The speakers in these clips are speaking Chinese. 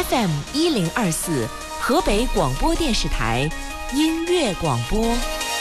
FM1024河北广播电视台音乐广播。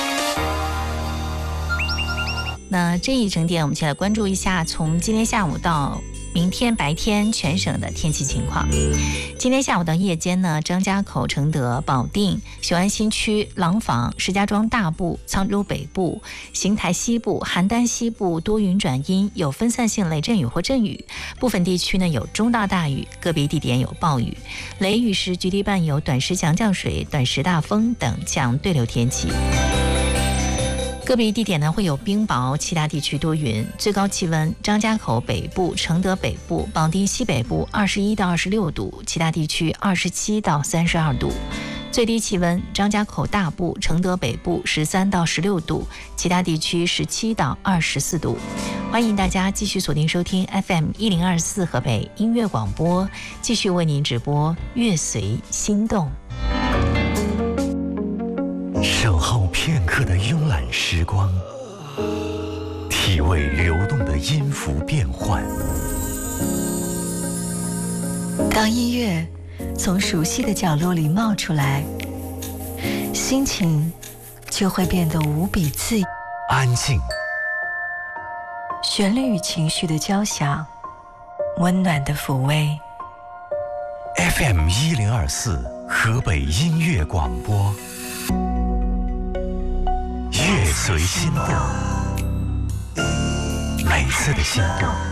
那这一整点，我们先来关注一下从今天下午到明天白天全省的天气情况。今天下午到夜间呢，张家口、承德、保定、雄安新区、廊坊、石家庄大部、沧州北部、邢台西部、邯郸西部多云转阴，有分散性雷阵雨或阵雨，部分地区呢有中到大雨，个别地点有暴雨。雷雨时局地伴有短时强降水、短时大风等强对流天气。个别地点呢会有冰雹，其他地区多云。最高气温：张家口北部、承德北部、保定西北部21到26度，其他地区27到32度。最低气温：张家口大部、承德北部13到16度，其他地区17到24度。欢迎大家继续锁定收听 FM1024河北音乐广播，继续为您直播乐随心动。 守候片刻的慵懒时光，体味流动的音符变换。 当音乐从熟悉的角落里冒出来，心情就会变得无比自由。 安静， 旋律与情绪的交响，温暖的抚慰。 FM1024河北音乐广播，乐随心动，每次的心动